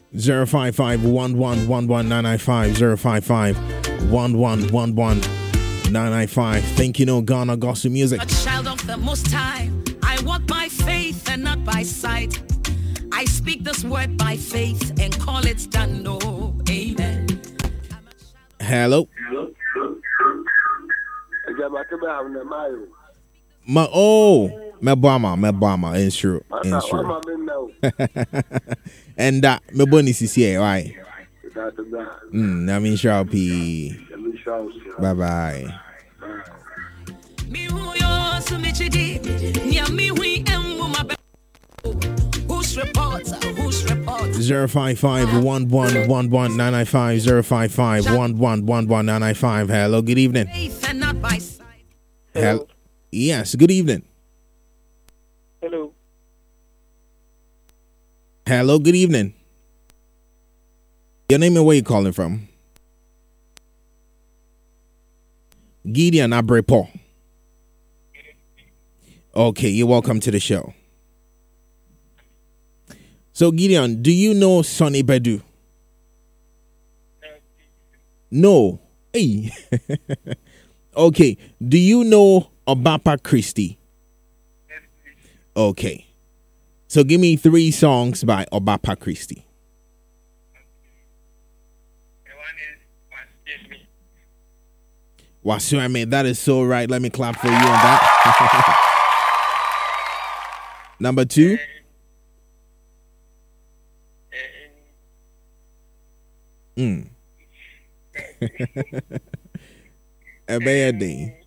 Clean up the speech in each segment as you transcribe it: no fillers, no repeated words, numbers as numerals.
055-1111-995. Think you know Ghana gospel music. A child of the Most High, I walk by faith and not by sight. I speak this word by faith and call it done. No, amen. Hello. Mebama, insure. And that me bonus is here, right? I mean, Sharpie. Bye bye. Who's reports? 055-1111-995. 055-1111-995. Hello, good evening. Hello. Yes, good evening. Hello. Hello, good evening. Your name and where you calling from? Gideon Abrepo. Okay, you're welcome to the show. So, Gideon, do you know Sonny Bedu? No. Hey. Okay. Do you know Obapa Christie? Okay. So give me 3 songs by Obapa Christie. Wasuame, that is so right. Let me clap for you on that. Number 2. A bad day.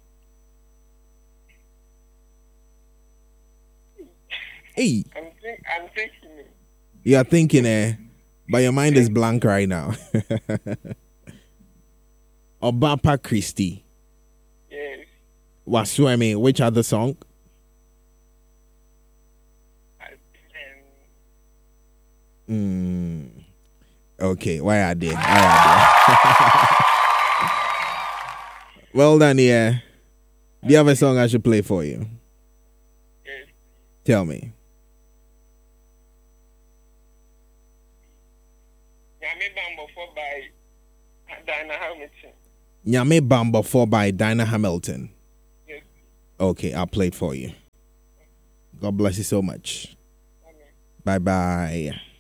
Hey. I'm thinking. You are thinking, but your mind is blank right now. Obapa Christie. Yes. Wasuame, which other song? Okay, why are they? Well done, yeah. Do you have a song I should play for you? Yes. Tell me. Nyame Bamba 4 by Dinah Hamilton. Yes. Okay, I'll play it for you. God bless you so much. Okay. Bye-bye.